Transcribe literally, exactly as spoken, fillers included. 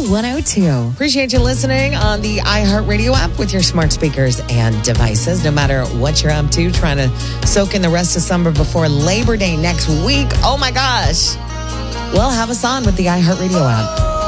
one oh two. Appreciate you listening on the iHeartRadio app with your smart speakers and devices. No matter what you're up to, trying to soak in the rest of summer before Labor Day next week. Oh my gosh. Well, have us on with the iHeartRadio app.